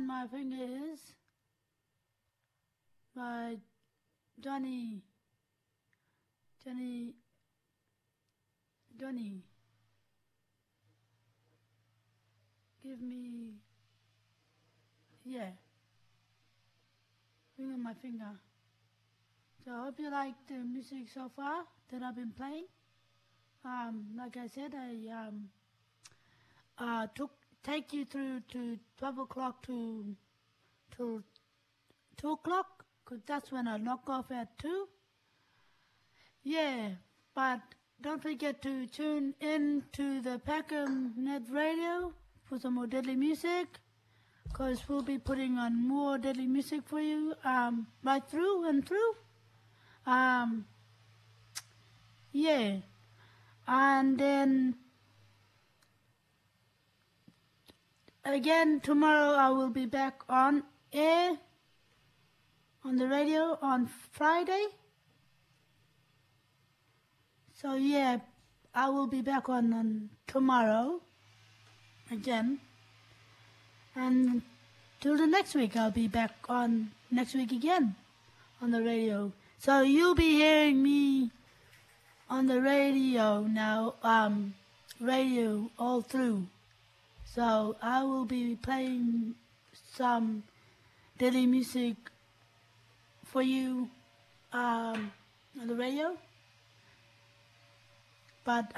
my finger is by Johnny. Give me, yeah, ring on my finger. So I hope you like the music so far that I've been playing. Like I said, I take you through to 12 o'clock to 2 o'clock, because that's when I knock off at 2. Yeah, but don't forget to tune in to the Peckham Net Radio for some more deadly music, because we'll be putting on more deadly music for you right through and through. Yeah, and then again tomorrow I will be back on air on the radio on Friday. So yeah, I will be back on tomorrow again. And till the next week, I'll be back on next week again on the radio. So you'll be hearing me on the radio now, radio all through. So I will be playing some daily music for you on the radio. But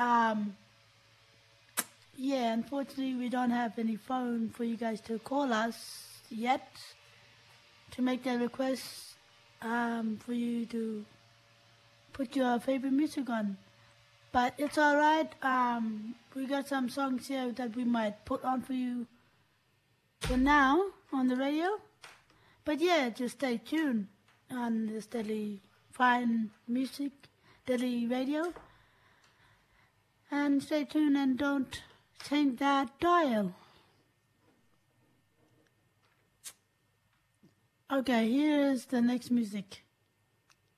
yeah, unfortunately we don't have any phone for you guys to call us yet to make that request for you to put your favorite music on. But it's alright, we got some songs here that we might put on for you for now on the radio. But yeah, just stay tuned on this Deadly Fine Music, Deadly Radio. And stay tuned and don't change that dial. Okay, here is the next music.